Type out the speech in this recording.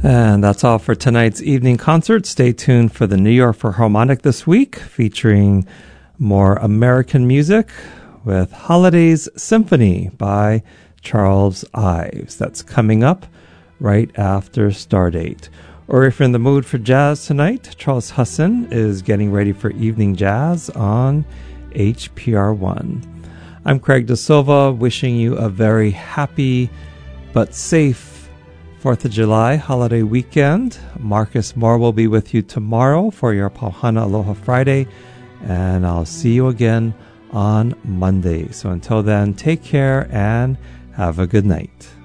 And that's all for tonight's evening concert. Stay tuned for the New York Philharmonic this week, featuring more American music with Holidays Symphony by Charles Ives. That's coming up right after Stardate. Or if you're in the mood for jazz tonight, Charles Husson is getting ready for evening jazz on HPR1. I'm Craig Da Silva, wishing you a very happy but safe 4th of July holiday weekend. Marcus Moore will be with you tomorrow for your Pauhana Aloha Friday, and I'll see you again on Monday. So until then, take care and have a good night.